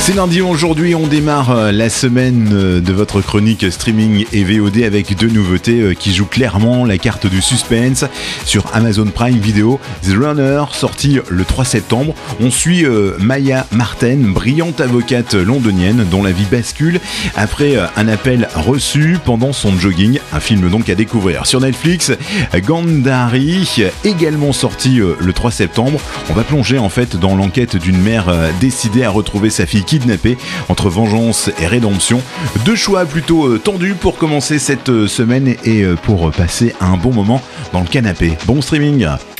C'est lundi, aujourd'hui on démarre la semaine de votre chronique streaming et VOD avec deux nouveautés qui jouent clairement la carte du suspense. Sur Amazon Prime Video, The Runner, sorti le 3 septembre, on suit Maya Marten, brillante avocate londonienne dont la vie bascule après un appel reçu pendant son jogging, un film donc à découvrir. Sur Netflix, Gandhari, également sorti le 3 septembre, on va plonger en fait dans l'enquête d'une mère décidée à retrouver sa fille kidnappée entre vengeance et rédemption. Deux choix plutôt tendus pour commencer cette semaine et pour passer un bon moment dans le canapé. Bon streaming!